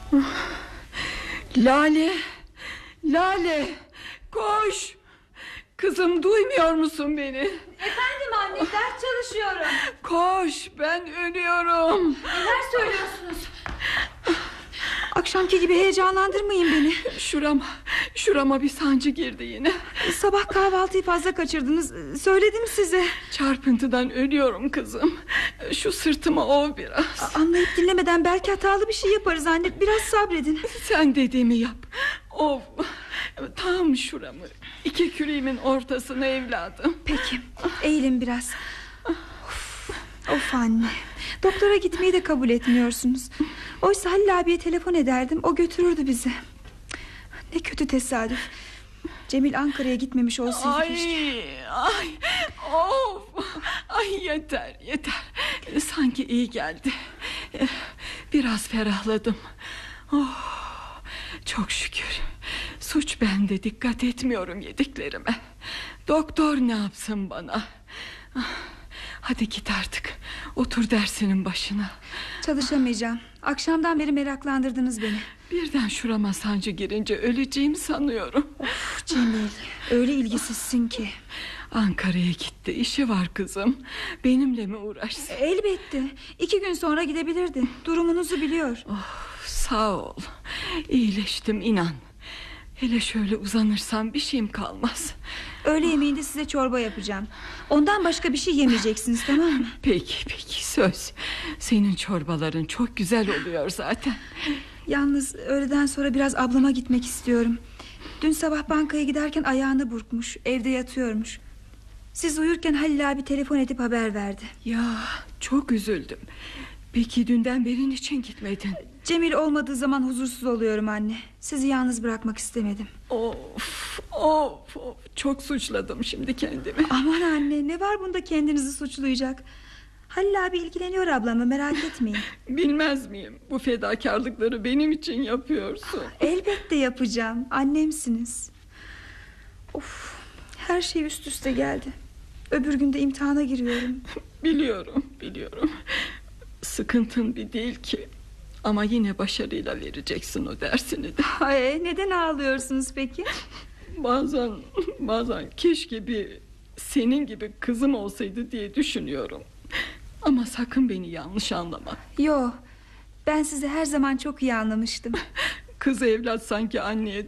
Lale, Lale, koş. Kızım, duymuyor musun beni? Efendim anne, ders çalışıyorum. Koş, ben ölüyorum. Neler söylüyorsunuz? Akşamki gibi heyecanlandırmayın beni. Şurama bir sancı girdi yine. Sabah kahvaltıyı fazla kaçırdınız. Söyledim size. Çarpıntıdan ölüyorum kızım. Şu sırtıma ov biraz. Anlayıp dinlemeden belki hatalı bir şey yaparız anne. Biraz sabredin. Sen dediğimi yap. Ov. Tam şuramı. 2 küreğimin ortasına evladım. Peki, eğilin biraz. Of anne. Doktora gitmeyi de kabul etmiyorsunuz. Oysa Halil abiye telefon ederdim, o götürürdü bizi. Ne kötü tesadüf. Cemil Ankara'ya gitmemiş olsaydı keşke. Ay, of. Ay, yeter. Sanki iyi geldi. Biraz ferahladım. Oh, çok şükür. Suç bende, dikkat etmiyorum yediklerime. Doktor ne yapsın bana? Hadi git artık. Otur dersinin başına. Çalışamayacağım. Akşamdan beri meraklandırdınız beni. Birden şurama sancı girince öleceğim sanıyorum. Of Cemil, öyle ilgisizsin ki. Ankara'ya gitti, işi var kızım. Benimle mi uğraşsın? Elbette. 2 gün sonra gidebilirdi. Durumunuzu biliyor. Oh, sağ ol. İyileştim, inan. Hele şöyle uzanırsam bir şeyim kalmaz. Öğle yemeğinde size çorba yapacağım. Ondan başka bir şey yemeyeceksiniz, tamam mı? Peki, söz. Senin çorbaların çok güzel oluyor zaten. Yalnız öğleden sonra biraz ablama gitmek istiyorum. Dün sabah bankaya giderken ayağını burkmuş, evde yatıyormuş. Siz uyurken Halil abi telefon edip haber verdi. Ya, çok üzüldüm. Peki dünden beri niçin gitmedin? Cemil olmadığı zaman huzursuz oluyorum anne. Sizi yalnız bırakmak istemedim. Of, çok suçladım şimdi kendimi. Aman anne, ne var bunda kendinizi suçlayacak? Halil abi ilgileniyor ablamla, merak etmeyin. Bilmez miyim? Bu fedakarlıkları benim için yapıyorsun. Elbette yapacağım, annemsiniz. Of, her şey üst üste geldi. Öbür günde imtihana giriyorum. Biliyorum. Sıkıntın bir değil ki. Ama yine başarıyla vereceksin o dersini de. Ay, neden ağlıyorsunuz peki? Bazen keşke bir senin gibi kızım olsaydı diye düşünüyorum. Ama sakın beni yanlış anlama. Yo, ben sizi her zaman çok iyi anlamıştım. Kız evlat sanki anneye